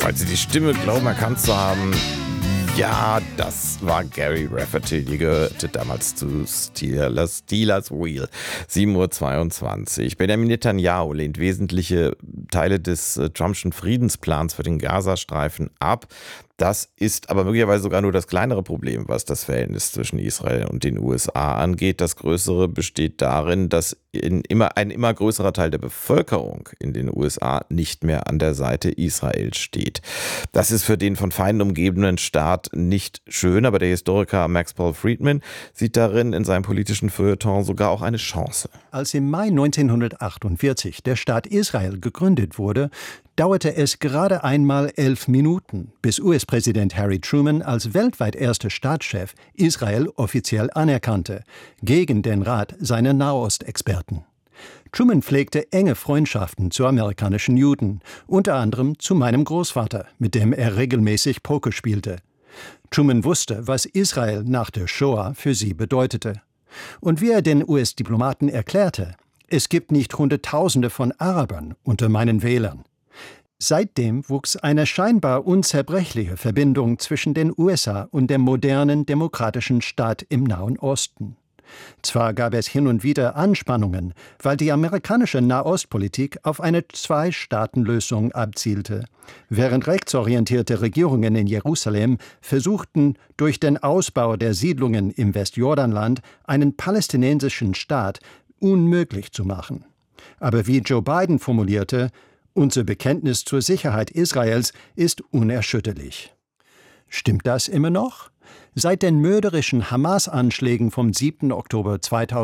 Falls Sie die Stimme glauben, erkannt zu haben, ja, das war Gary Rafferty, die gehörte damals zu Steelers Wheel. 7:22 Uhr. Benjamin Netanyahu lehnt wesentliche Teile des Trumpschen Friedensplans für den Gazastreifen ab. Das ist aber möglicherweise sogar nur das kleinere Problem, was das Verhältnis zwischen Israel und den USA angeht. Das größere besteht darin, dass ein immer größerer Teil der Bevölkerung in den USA nicht mehr an der Seite Israels steht. Das ist für den von Feinden umgebenen Staat nicht schön, aber der Historiker Max Paul Friedman sieht darin in seinem politischen Feuilleton sogar auch eine Chance. Als im Mai 1948 der Staat Israel gegründet wurde, dauerte es gerade einmal 11 Minuten, bis US-Präsident Harry Truman als weltweit erster Staatschef Israel offiziell anerkannte, gegen den Rat seiner Nahostexperten. Truman pflegte enge Freundschaften zu amerikanischen Juden, unter anderem zu meinem Großvater, mit dem er regelmäßig Poker spielte. Truman wusste, was Israel nach der Shoah für sie bedeutete. Und wie er den US-Diplomaten erklärte, es gibt nicht Hunderttausende von Arabern unter meinen Wählern. Seitdem wuchs eine scheinbar unzerbrechliche Verbindung zwischen den USA und dem modernen demokratischen Staat im Nahen Osten. Zwar gab es hin und wieder Anspannungen, weil die amerikanische Nahostpolitik auf eine Zwei-Staaten-Lösung abzielte, während rechtsorientierte Regierungen in Jerusalem versuchten, durch den Ausbau der Siedlungen im Westjordanland einen palästinensischen Staat unmöglich zu machen. Aber wie Joe Biden formulierte, unser Bekenntnis zur Sicherheit Israels ist unerschütterlich. Stimmt das immer noch? Seit den mörderischen Hamas-Anschlägen vom 7. Oktober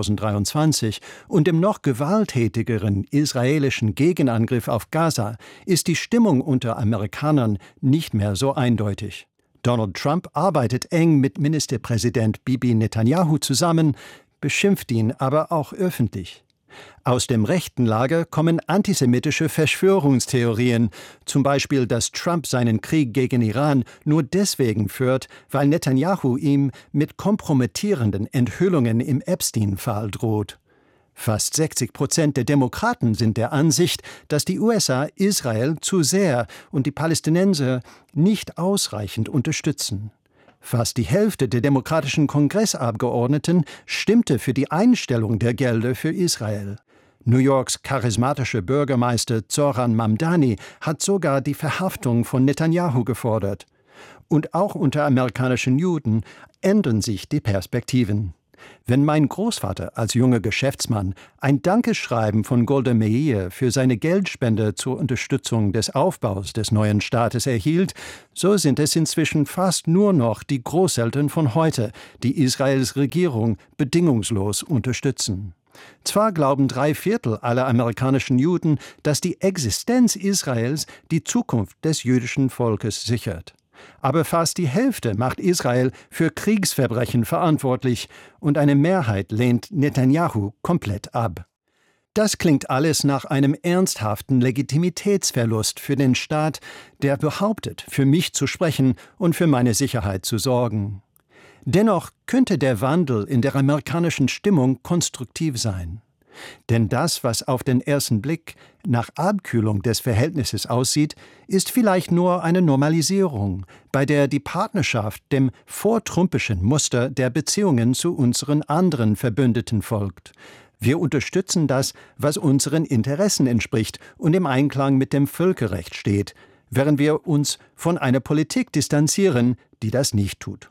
2023 und dem noch gewalttätigeren israelischen Gegenangriff auf Gaza ist die Stimmung unter Amerikanern nicht mehr so eindeutig. Donald Trump arbeitet eng mit Ministerpräsident Bibi Netanyahu zusammen, beschimpft ihn aber auch öffentlich. Aus dem rechten Lager kommen antisemitische Verschwörungstheorien, zum Beispiel, dass Trump seinen Krieg gegen Iran nur deswegen führt, weil Netanyahu ihm mit kompromittierenden Enthüllungen im Epstein-Fall droht. Fast 60% der Demokraten sind der Ansicht, dass die USA Israel zu sehr und die Palästinenser nicht ausreichend unterstützen. Fast die Hälfte der demokratischen Kongressabgeordneten stimmte für die Einstellung der Gelder für Israel. New Yorks charismatischer Bürgermeister Zoran Mamdani hat sogar die Verhaftung von Netanyahu gefordert. Und auch unter amerikanischen Juden ändern sich die Perspektiven. Wenn mein Großvater als junger Geschäftsmann ein Dankeschreiben von Golda Meir für seine Geldspende zur Unterstützung des Aufbaus des neuen Staates erhielt, so sind es inzwischen fast nur noch die Großeltern von heute, die Israels Regierung bedingungslos unterstützen. Zwar glauben 3/4 aller amerikanischen Juden, dass die Existenz Israels die Zukunft des jüdischen Volkes sichert. Aber fast die Hälfte macht Israel für Kriegsverbrechen verantwortlich und eine Mehrheit lehnt Netanyahu komplett ab. Das klingt alles nach einem ernsthaften Legitimitätsverlust für den Staat, der behauptet, für mich zu sprechen und für meine Sicherheit zu sorgen. Dennoch könnte der Wandel in der amerikanischen Stimmung konstruktiv sein. Denn das, was auf den ersten Blick nach Abkühlung des Verhältnisses aussieht, ist vielleicht nur eine Normalisierung, bei der die Partnerschaft dem vortrumpischen Muster der Beziehungen zu unseren anderen Verbündeten folgt. Wir unterstützen das, was unseren Interessen entspricht und im Einklang mit dem Völkerrecht steht, während wir uns von einer Politik distanzieren, die das nicht tut.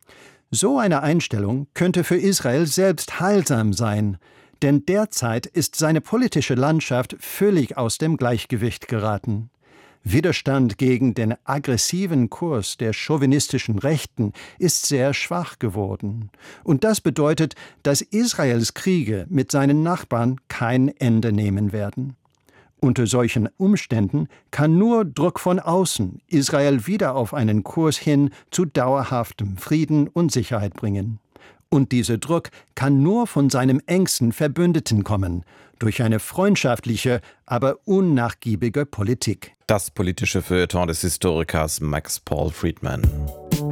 So eine Einstellung könnte für Israel selbst heilsam sein, denn derzeit ist seine politische Landschaft völlig aus dem Gleichgewicht geraten. Widerstand gegen den aggressiven Kurs der chauvinistischen Rechten ist sehr schwach geworden. Und das bedeutet, dass Israels Kriege mit seinen Nachbarn kein Ende nehmen werden. Unter solchen Umständen kann nur Druck von außen Israel wieder auf einen Kurs hin zu dauerhaftem Frieden und Sicherheit bringen. Und dieser Druck kann nur von seinem engsten Verbündeten kommen, durch eine freundschaftliche, aber unnachgiebige Politik. Das politische Feuilleton des Historikers Max Paul Friedman.